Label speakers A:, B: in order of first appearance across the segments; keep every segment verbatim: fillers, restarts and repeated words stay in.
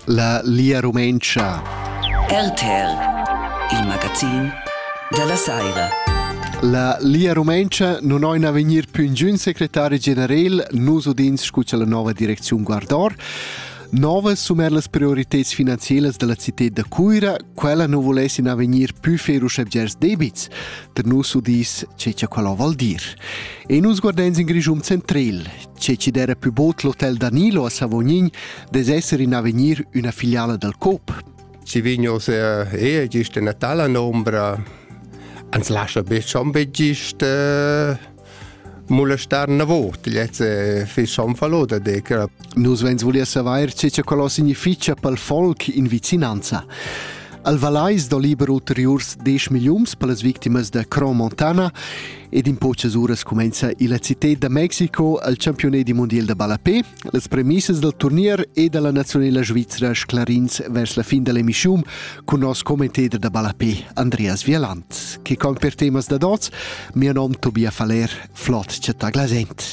A: La Lia Rumencha.
B: R T R, il magazin della Saira.
A: La Lia Rumencha non ha in avvenir più in giun segretario generale, nus udins scuccia la nuova direzione Guardor. Novas sumer las prioritets finanzielas della città da Cuira, quella non volesse in avvenir più feru schebgers debits. Der nus udis ce ce quello vuol dir. E nus guardens in Grigium Central, ce ci dera più bot l'Hotel Danilo a Savognin, des esser in avvenir una filiale del Coop.
C: Ci vigno se e giste Natala nombra, ans lascia beccion begiste molestar na vot, lietse fi schon faloda deca.
A: Nus vens volia savoir ce ce quello significa pel folk in vicinanza. Al Valais do liber ulteriors dieci milions per las victimas de Crans-Montana ed in poches ures comenza la città de Mexico al campionat mondial de balapé. Las premisses del turnier e della nazionale svizzera sclarins vers la fin dell'emissione con nos commentator de balapé Andreas Wieland, che con per temas de dots mio nom Tobia Faller flot città glasent.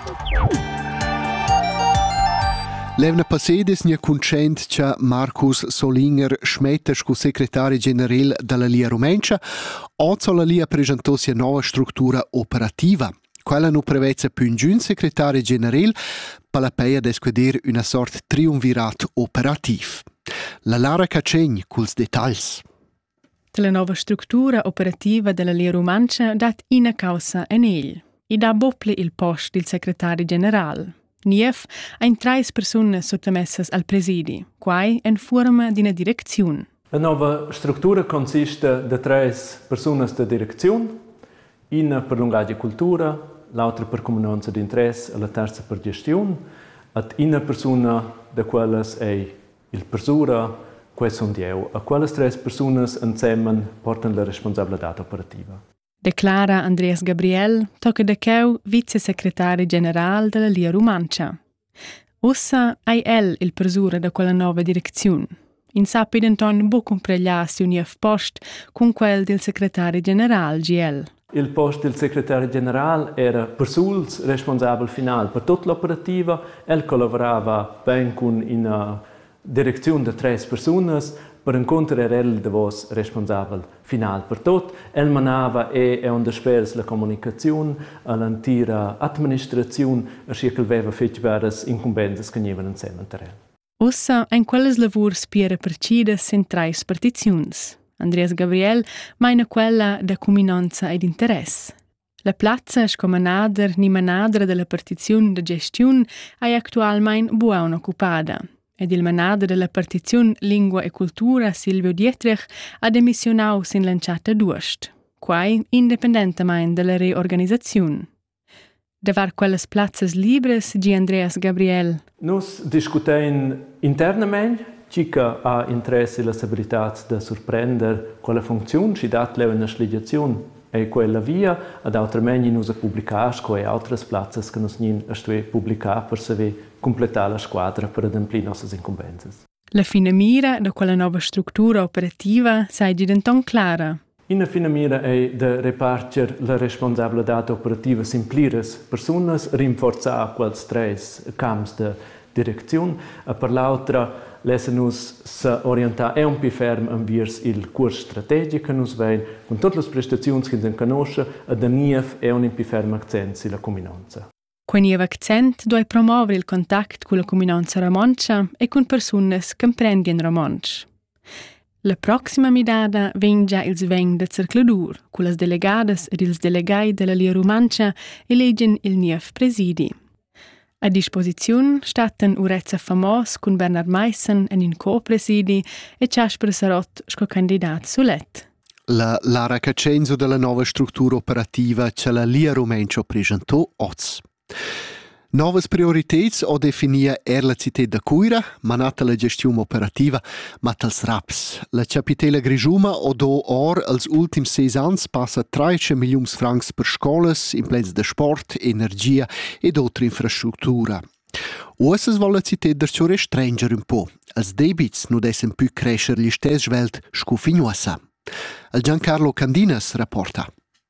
A: Levna passedes nia concent cha Markus Solinger schmetta sco secretario generale della Lia Rumencha, oggi la Lia presentò sia nuova struttura operativa. Quella non prevede più un giun secretario generale per la peia desquedir una sorta triumvirat operativ. La Lara Cacegn culs dettagls.
D: La nuova struttura operativa della Lia Rumencha dat ina causa en el, e da bople il post del segretario generale. Nief ein treis personas sottomessas al presidi, quai en forma di una direzione.
E: La nuova struttura consiste de tres personas de direzione, una per lungaggio cultura, l'altra per comunanza di interesse e la terza per gestione, et una persona de quelles è il persura, quai son dieu, e quelles tres personas insieme portano la responsabilità operativa.
D: Declara Andreas Gabriel, tocca da cheu vice-secretario generale della Lia Rumencha. Ossa è el il persura da quella nuova direzione. In sappi denton bo compregliarsi un F post con quel del segretario generale G L.
E: Il post del segretario generale era per suls responsabile final per tutta l'operativa. El collaborava ben con una direzione di tre persone. Per incontro era el de vos responsabile final per tot. El manava e e underspers la comunicazione, l'antira amministrazione, ascia che aveva fece varie incumbenze che venivano insieme a el.
D: Ossa in quelles lavur spiera percidas in tre partizions. Andreas Gabriel maina quella da cominanza ed interesse. La plazza come nader ni manadra della partizione de gestione è attualmente buona occupata. Ed il manader della partizione Lingua e Cultura Silvio Dietrich ha demissionau sin lanciata d'ust, quai indipendentemente della reorganizzazione. Davar quelles plazzas libres, G. Andreas Gabriel.
E: Nus discutein internamente, cica ha interesse la stabilità de surprender quella funzione ci dat leu una sligiazione e quella via, ad autrementi nus a publicar sco e altres plazzas che nus nin a stue publicar per saver completar la squadra per ademplir nossas incumbences.
D: La fine mira da quella nuova struttura operativa sai diventon clara.
E: Ina fine mira è de repartir la responsabilità operativa simplires personas, rinforzar quels tres camps de direzione, e per l'altra lesa nus se orientar è un più ferm enviers il curs strategico che nus vein, con tutte le prestazioni che si conosce, e da nief è un più ferm accent sulla comunanza.
D: Quei niev accent doi promuovere il contatto con la comunanza romancia e con persone che comprendono romanch. La prossima midada vien già il sveng de cercladur, con le delegades ed ils delegai della Lia Rumencha elegen il niev presidi. A disposizione statten urezza famos con Bernard Meissen en in co-presidi e Ciaspre Sarot sco candidat sulet.
A: La Lara Cacenzo della nuova struttura operativa che la Lia Rumencha presentò oggi. Novas prioritets o definia er la città da Cuira, manata la gestione operativa, mat als raps. La capitella Grigiuma o do or als ultims seis ans passa tredici milions francs per scolas, in plens de sport, energia ed altra infrastruttura. Ussas vol la città darciò restrenger un po'. Als debits non dessen più crescer gli stes svelt sco fignuossa. Al Giancarlo Candinas rapporta.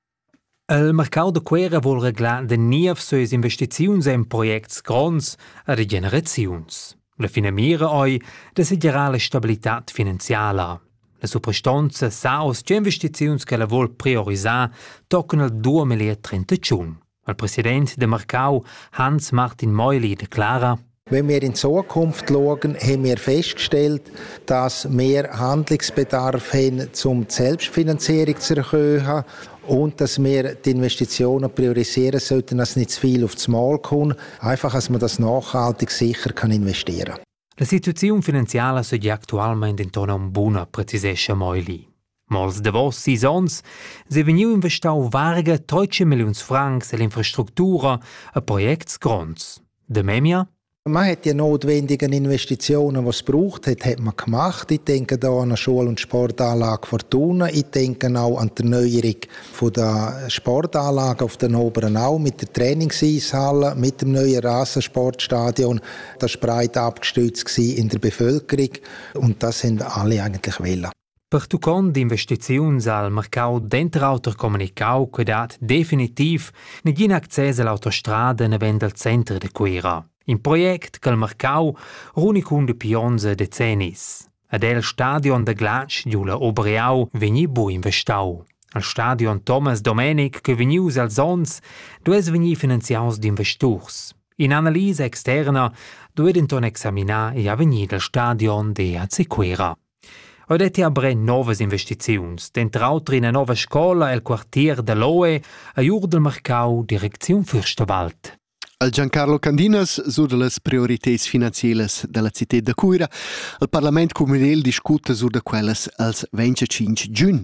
F: Il mercato de Cuera vuol reglar de niev sues investiziuns en projects gronds a de generaziuns. La fine mira oi da seggerà la stabilitat finanziala. La suprastanza sa os che investiziuns che la vol priorisar toccano il duemilatrentacinque. Il presidente de Marcau, Hans-Martin Meuli, declara:
G: Wenn wir in Zukunft schauen, haben wir festgestellt, dass wir Handlungsbedarf haben, um die Selbstfinanzierung zu erhöhen und dass wir die Investitionen priorisieren sollten, dass nicht zu viel auf das Mal kommt, einfach, dass man das nachhaltig sicher kann investieren kann.
F: La situazione finanziaria è attualmente intorno a un buona, precisesce Meuli. Mols de vos sis ons se veniu investau varga tredici milioni francs all'infrastruttura a projekts gronds. De memia?
G: Man hat die notwendigen Investitionen, die es braucht hat, hat man gemacht. Ich denke da an eine Schul- und Sportanlage Fortuna. Ich denke auch an die Erneuerung der Sportanlage auf der Oberen Au mit der Trainingseishalle, mit dem neuen Rasensportstadion. Das war breit abgestützt in der Bevölkerung und das haben alle eigentlich wollen.
F: Per tucon di investiziuns al mercau dentro comunicau che dat definitiv negin access all'autostrada nevent al centro de Cuera. In project che il mercau runicun de pionze decennis. Ad el stadion de Glatsch giula Obriau vegni bu investau. Al stadion Thomas Domenic che vegnius als ons dues vegni finanziaus d'investurs. In analisa externa dued inton examinar e avvenir del stadion de Azequera. Ed è abre novas investiziuns, dentro altri una nova scola el quartier de Loe, a jur del mercau direziun Fürstenwald.
A: Al Giancarlo Candinas, su delle priorità finanziarie della città de Cuira, il Parlamento Comunale discute su de quelles als venticinque giugno.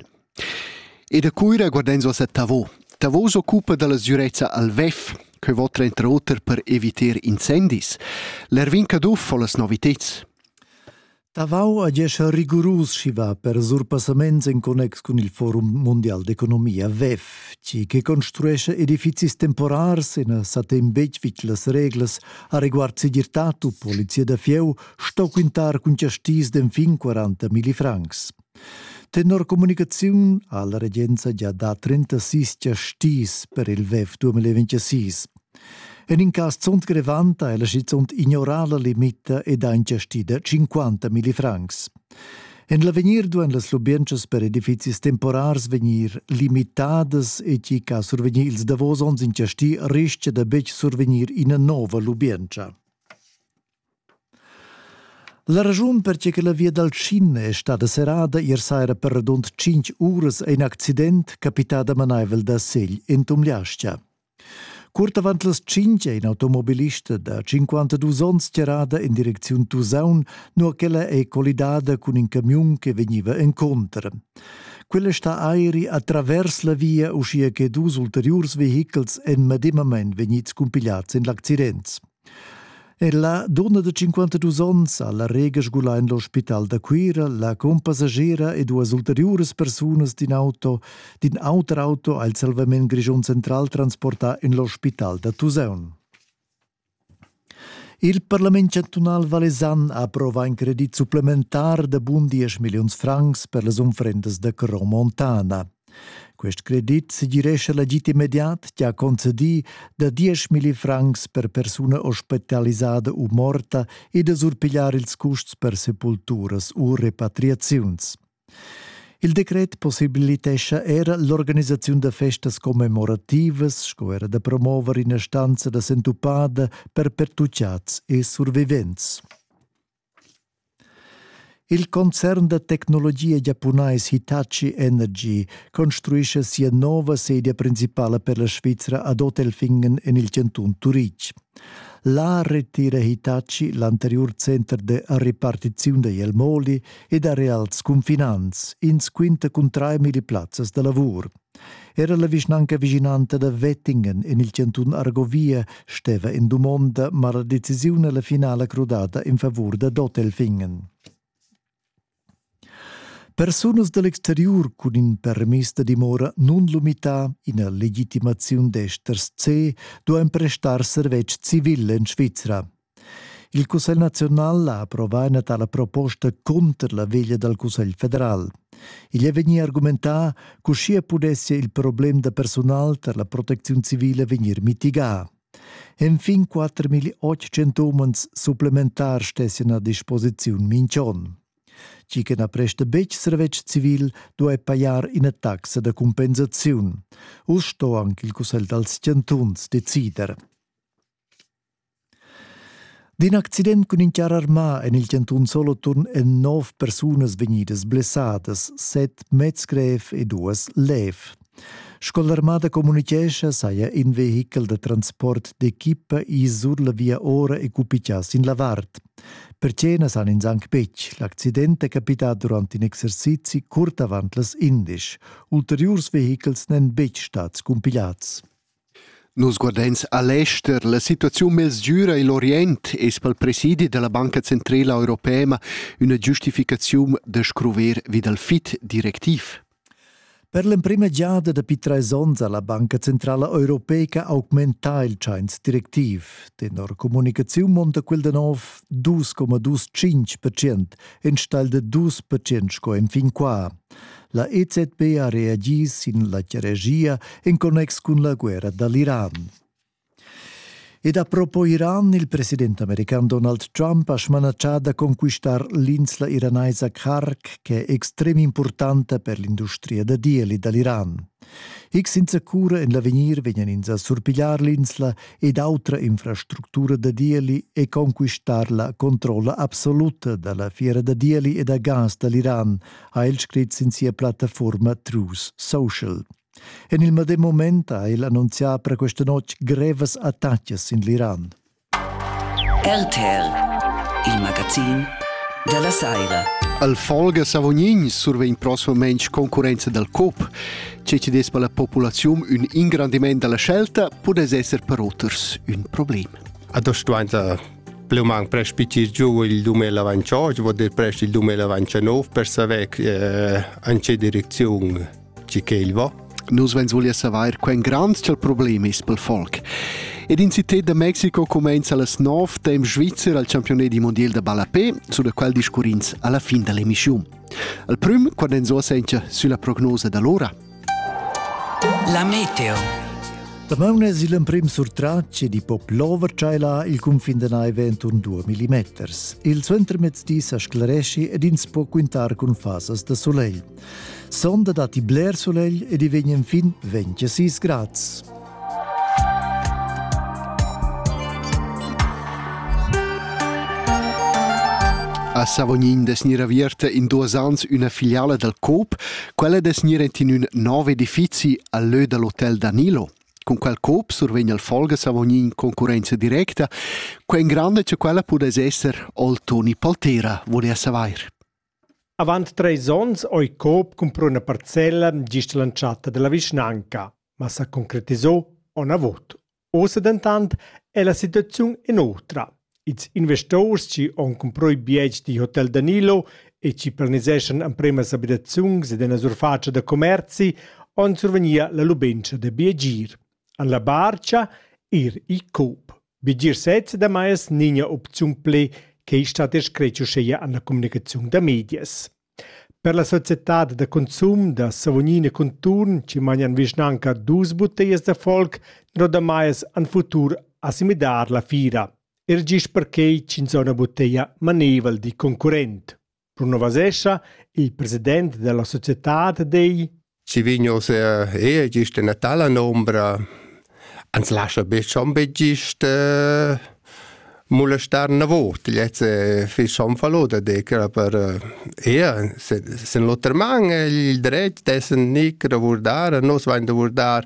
A: E de Cuira guardenzo a Tavo. Tavo s'occupa della sicurezza al V E F, che vota entre otter per evitare incendis. L'Ervin Caduff o le novità.
H: Tavau ha gesce rigorus si va per surpassaments in connex con il Forum Mondial d'Economia V E F, ci che costruisce edificis temporars in a satem becvich las reglas a riguard sigurtatu polizia da fieu sto quintar con ciastis den fin quaranta mili francs. Tenor comunicazione alla regenza già da trentasei ciastis per il V E F duemilaventisei. En in cas sunt grevanta e la sunt ignorala limita ed ha incestida cinquanta mili francs. En l'avenir duen las lubiences per edificis temporars venir limitades e ci ca survenir ils davos ons incesti risce da bec survenir in a nova lubienca. La ragione perché che la via dal Cine è stata serrata ieri sera per rond cinque ore e un accidente capitato a Manaivel da Segl in Tumliascia. Curt avant las cinque, un automobilista da cinquantadue ans tirada in direzione Tusaun, no quella è collidata con un camion che veniva incontro. Quella sta aeri attraverso la via uscia che due ulteriori veicoli in medimament venits compigliati in l'accidente. E la donna de cinquantadue ans alla rega sgulà in l'ospital da Cuira, la compassagera e due ulteriori persone din auto, din auto al salvament Grigion Central transportà in l'ospital da Tusaun. Il Parlamento cantonal valesan ha approvato un credit supplementar de bun dieci milioni francs per le offrendas da Cromontana. Questo credit si diresce legit immediat che ha concedi da dieci mila francs per persona ospitalizzata o morta e da surpigliare ils costs per sepulturas o repatriazions. Il decret possibilitescha era l'organizzazione de festas commemorativas, sco era da promuovere in stanza da sentupada per pertucciats e survivents. Il concern de tecnologia giapponese Hitachi Energy costruisce sia nuova sede principale per la Svizzera ad Otelfingen in il canton Zurich. La ritira Hitachi l'anterior centro de ripartizione degli elmoli e da reals con finanz, in quinta con tre mila plazzas de lavoro. Era la vicinanca vicinante da Wettingen in il canton Argovia steva in domanda, ma la decisione alla finale crudata in favore da Otelfingen. Personas dall'exterior con un permesso di dimora non limità in a legittimazione d'esters C devono prestare servizio civile in Svizzera. Il Consiglio nazionale ha approvato una tale proposta contro la veglia del Consiglio federale. Il è venuto argomentato che sia potesse il problema del personale per la protezione civile venire mitigato. En fin quattromila umans supplementar stessin a disposiziun minchon. Chi che na presta bec servetg civil due pagar ina taxa da compensaziun. Us sto anche il Cussel dals Cantuns decider. Din accident con in char armà en il Cantun Solothurn en nov persunas vegnidas blessadas, set mezz grev e duas lev. Scol l'armada comunichescha saia in vehicle de transport d'equipa i sur la via ora e cupicias in Lavart. Per cena san in Sankt Bec, l'accident è capitat durant in exercizi curt avant las indisch. Ulteriurs vehicles nen Bec stats compilats.
A: Nus guardens all'ester, la situazione mels giura e l'Orient es pel presidi della Banca Centrale Europea una giustificazione de scruver vid al fit directiv.
H: Per l'emprima giada da Pitraesonza la Banca Centrale Europea augmenta il Chains Directiv. Tenor comunicazione monta quel de nov due virgola venticinque per cento in stal de due per cento sco en fin qua. La E Z B ha reagis in la regia in connex con la guerra dall'Iran. Ed a propos Iran, il presidente americano Donald Trump ha smanacciato da conquistar l'insula iranaisa Khark, che è estremamente importante per l'industria da dieli dall'Iran. Ix senza cura in l'avenir vengono in a surpigliar l'insula ed altra infrastruttura da dieli e conquistar la controlla assoluta dalla fiera da dieli e da gas dall'Iran, ha il scritto in sia piattaforma Truth Social. En il medesimo momento ha il annunziato per questa notte greves attacchi in l'Iran.
B: R T L, il magazine della Saira.
A: Al Folga Savognin surve in prossimamente concorrenza del Coop. C'è ci des per la popolazione un ingrandimento della scelta, può essere per others un problema.
C: Adostuanza plumang prespicir giù il duemilaventotto, vuol dire presto il duemilaventinove per sapere eh, in che direzione ci che il va.
A: Nus vens volia savoir quel grande c'è il problema is pel folk. Ed in città de Mexico comincia las nove tem Svizzer al campionato mondiale de ballapé, su da quel discurrins alla fin dell'emissione. Al prim, quando enzo senza sulla prognose dell'ora.
B: La meteo.
H: La mauna è il primo surtracce di pop lover c'è là il confine da ventuno due millimetri. Il centro mezz'dì si sclaresce ed in si può quintar con fasas da soleil. Sonda dati bler soleil e divengono fin ventisei gradi.
A: A Savognin desnira avierta in due anni una filiale del Coop, quella desnira in un nuovo edificio all'Ö dell'Hotel Danilo. Con quel Coop survegna il Folga Savognin concorrenza diretta, quen grande che quella può essere ol Toni Poltera, vuole savoir.
I: Avant tre sons, oi Coop comprò una parcella gista lanciata della Visnanca, ma sa concretizzò on a voto. Osa d'intant è la situazione in otra. Ils investitori ci on comprò i bieg di Hotel Danilo e ci perniseschen in prima abitazioni ed una surfaccia de commerci on survenia la lubencia de biegir. An la barcia ir i Coop. Biegir setze da maias nina opzione ple che è stata screcciuscheia alla comunicazione da medias. Per la società de consum da Savognin Conturn ci mangian visnanca dus bottiglie da folk, no da maias an futur assimidar la fira. Ergis perché ci in zona bottiglia maneval di concorrent. Bruno Vasescia, il presidente della società dei
C: ci vigno se e esiste una tale nombra ans lascia beccion begist molestar na vot lietse fi son faloda de che per e se se l'otterman il dret dessen nick da vurdar nos vain da vurdar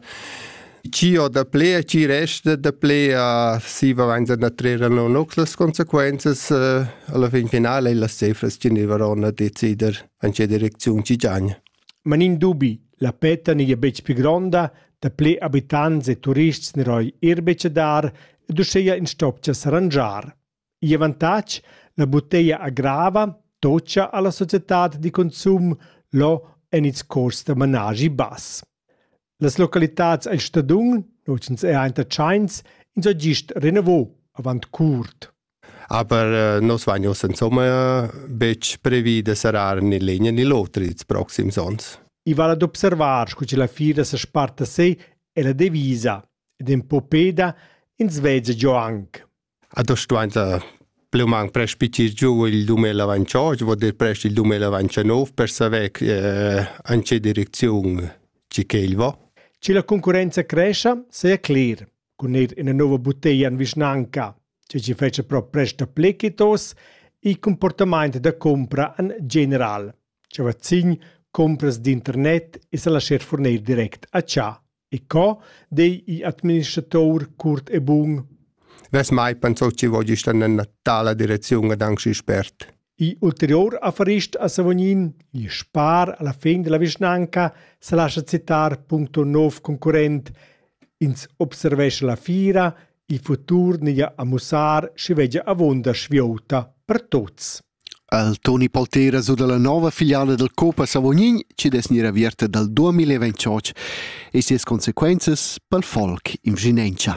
C: ci o da ple ci resta da ple si va vain da trera no nucleus consequences alla fin finale la cifras ci ne varona decider in che direzione ci giagna.
I: Ma in dubi la peta ne bec più gronda, da ple abitanti e turisti ne roi irbece dar e dusceia in stopcia s'arrangiar. I vantaggi, la bottiglia aggrava, toccia alla società di consum, lo en its costa managi bass. Las localitats al stadun, nocens e ainta chains, in so gist renovò avant curt.
C: Aber uh, nos vain jos insomma bec previde sarar ni legna ni lotri ils proxims ons.
I: I val ad observar sco che la fira sa sparta se e la devisa ed in popeda in Svezia Joank.
C: Adesso anche Plumang prespicci giù il duemilaventotto, vuol dire presto il duemilaventinove per sapere eh, in che direzione ci che va.
I: Se la concorrenza cresce, sia chiaro, con in una nuova bottiglia in Visnanca, se ci faccia proprio presto applichitos, i comportamenti da compra in generale. Cioè vaccini, compras di internet e se lasciare fornire direct a ciò. E co dei amministratori Kurt e Bung.
C: Ves mai penso ci voglio stare in tale direzione anche esperti.
I: I ulterior affarist a Savognin, il spar alla fine della Visnanca, se lascia citare punto nove concorrent, ins observesce la fira, il futuro nia a musar, si vede a vonda sviota per tutti.
A: Il Toni Poltera su della nuova filiale del Copa Savognin ci desnira vierte dal duemilaventotto e ses conseguenze pel folk in Vginencia.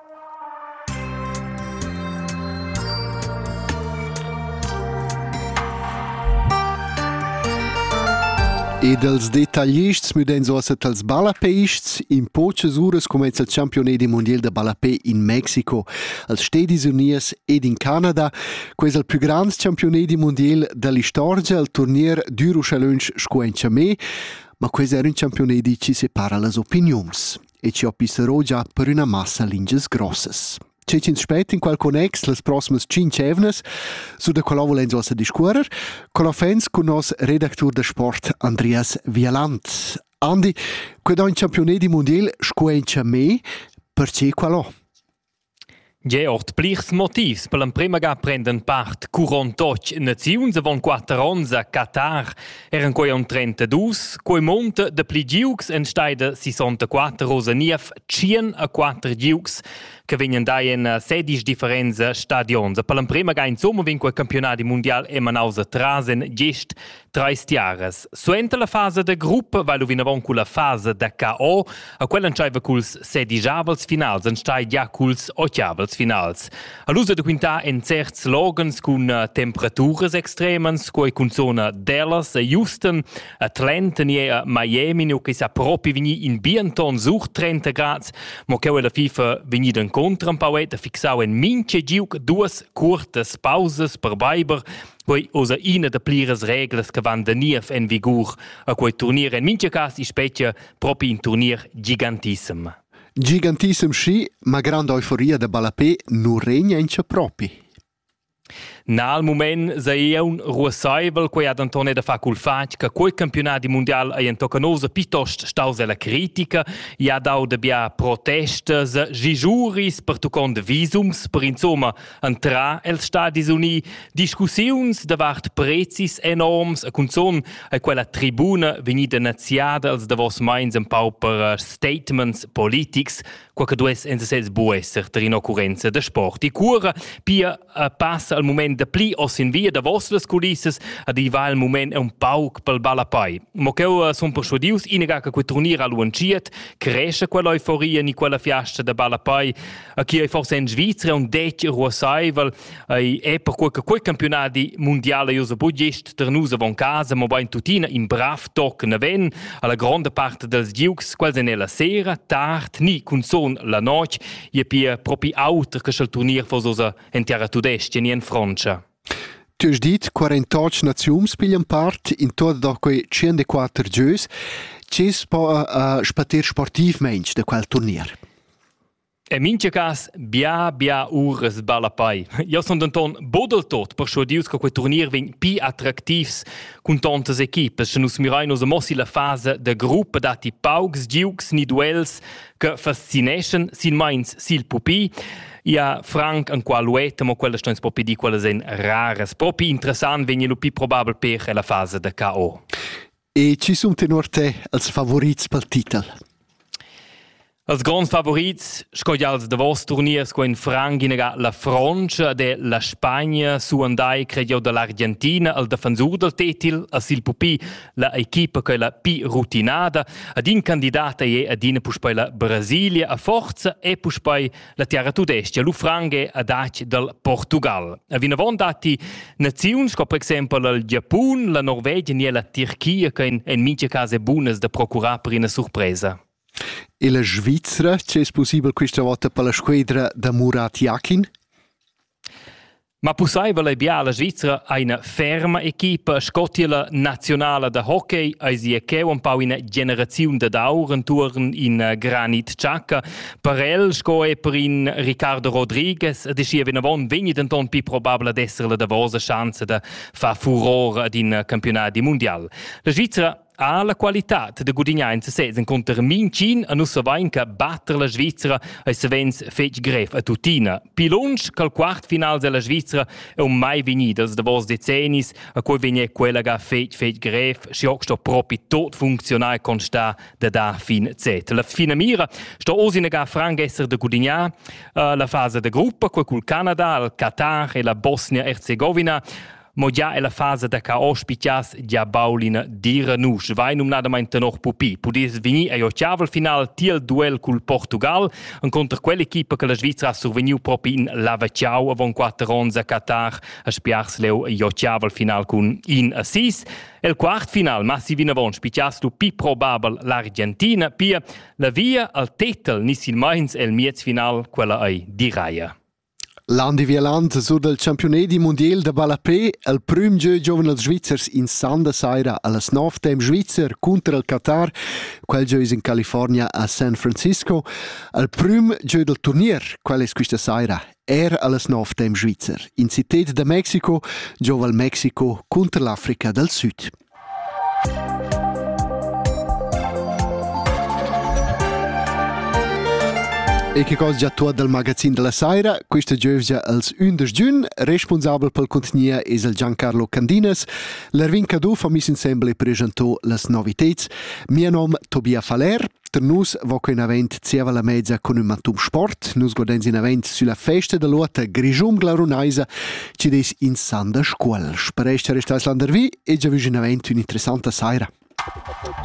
A: E dels detallists müden so asset als balapeists in poches ures comenza il campionato mondiale de balapè in Mexico, als Stati Unis ed in Canada. Ques il più grande campionato mondiale dell'istoria, il turnier duro challenge scuencha me, ma ques era un campionato ci separa las opinions e ci oppisserò già per una massa linges grosses. C'è ci spät in qual connex las proximas cinque evnes, su de qual volen so discuorer, con offens con nos redaktor de sport Andreas Vialant. Andi, qued un campionato mondiale scuencha me, perché qual?
J: Ge ort plichs motivs per l'emprema ga prenden part quarantotto naziuns avon quattro ons a Qatar eran quei on trentadue, quei monte de pli giugs en staide sessantaquattro rosa nief cien a quattro giugs che vengono da in sedici differenze stadions. Per l'emprema ga insomma vin quei campionati mondial e manausa trasen gest treist jares. Suente la fase de gruppa, weil vin avon cu la fase de K O, a quella encaiva culs sedichavels finals, en stai ja culs ottavels finals. A l'usa de quinta en certs slogans cun temperaturas extremens, coi cun zona Dallas, a Houston, Atlanta e a Miami, no che sa propi vini in bienton sur trenta grads, mo che la FIFA vini den contra un pauet, fixau en mince giuc duas curtas pauses per Biber, poi osa ina de plires reglas che van de nief en vigur a quei turnier en mince cas i specie propi in turnier gigantissim.
A: Gigantissim sci, ma grande euforia de balapè non regna in ce propi.
J: Nal moment se è un russaivel quei ad Antone da fa cul fac che quei campionati mondial è in toccanosa piuttosto stause la critica e ha dau de bia protestes gijuris per tucon de visums per insomma entra els Stati Unis discussiuns davart prezis enorms a cunzon a quella tribuna venida naziada als de vos mains un pau per statements politics qualche dues en se buesser ter in occurrenza de sport. I cura pia uh, passa al moment de pli os in via de vostres culisses ad i va al moment un pauc pel balapai. Mo che uh, son persuadius inega che quei turnier aluanciet cresce quella euforia ni quella fiasta de balapai a chi è forse in Svizzera un dec ruosaivel e uh, per quel che quei campionati mondiali usa budgest ter nusa von casa mo bain tutina in brav toc neven alla grande parte dels giucs quals en la sera tard ni cun son la noche e pia propi auter che il turnier fososa entiara tudest ni in Francia.
A: Tu hai dit quarantotto nazioni pigliano part in tot da quei centoquattro gius. C'è spa uh, spater sportiv mensch de quel turnier?
J: E mince cas bia bia ures balapai. Io son denton bodel tot per scho dius che quei turnier vin pi attraktivs cun tantas equipes. Se nus mirai nos mossi la fase de gruppa dati paugs, giugs, ni duels che fascineschen sin mains sil pupi. Ja, Frank en qual lueta, ma quella stons propi di quella sen raras. Propi interessant vegni lo pi probabel per la fase de K O.
A: E ci sun tenor te als favorits pel titel?
J: Als grans favorits scoglio als de vos turniers co in Frank inega la Francia de la Spagna su andai credo de l'Argentina al defensor del titel a sil pupi la equipa che la pi rutinada ad in candidata e ad in puspai la Brasilia a forza e puspai la terra tudestia lu Frange ad ac del Portugal. A vinavon dati naziuns co per esempio il Giappun, la Norvegia e la Turchia che in, in mince case buonas da procurare per una sorpresa.
A: E la Svizzera, c'è possibile questa volta per la squadra da Murat Yakin?
J: Ma possibile è bia la Svizzera ha una ferma equipa, scotti la nazionale da hockey, e si è che un po' una generazione da daur intorno in Granit Xhaka. Per el, sco è per in Ricardo Rodriguez, ed è una buona vegni d'anton più probabile d'essere la davosa chance da fa furore ad in campionati mondiali. La Svizzera ha la qualità de gudignar in season contro Mincin e non sa vain che battere la Svizzera e se vens fetch gref a tutina. Pilunch che il quart final della Svizzera è un mai vegnito da vos decennis a cui vigne quella che fetch fetch gref sciocc sto proprio tot funzionare con sta da da fin zet. La fine mira sto osine ga franc esser de gudignar uh, la fase de gruppa quel col Canada, il Qatar e la Bosnia-Herzegovina. Ma già è la fase da che ospitias già baulina dire nus. Vai non nadamente noch pupi. Pudis veni a ottaval final tiel duel col Portugal, incontro quell'equipa che la Svizzera ha surveniu proprio in Lavacciau avon quattro onze a Qatar a spiars leu a ottaval final con in assis. El quart final, ma si vina von spicias lu pi probabel l'Argentina, pia la via al tetel nisil mains el miez final quella ai di raia.
A: L'Andi Vieland sur del campionedi mondial de Balapé, il prim gio giovane als Svizzers in Sanda Saira allas nove tem Svizzer contra il Qatar, quel gio is in California a San Francisco. Il prim gio del turnier, quel is questa Saira, era allas nove tem Svizzer. In Città de Mexico, giova il Mexico contra l'Africa del Sud. E che cosa già tu del magazine della Saira, questa giovia als undici giugno, responsabile per il contenuto è il Giancarlo Candinas. L'Ervin Cadu fa mis insieme presentò le novità. Mio nome è Tobia Faller. Per noi va un evento zieva la mezza con un mantum sport. Noi guardamos un evento sulla festa della lotta Grigium Glarunaisa, ci des in Sanda Scuola. Spero che restate l'andervi e già vi un evento un'interessante Saira.